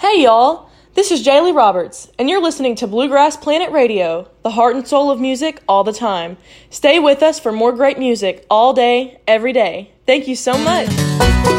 Hey y'all, this is Jaylee Roberts, and you're listening to Bluegrass Planet Radio, the heart and soul of music all the time. Stay with us for more great music all day, every day. Thank you so much.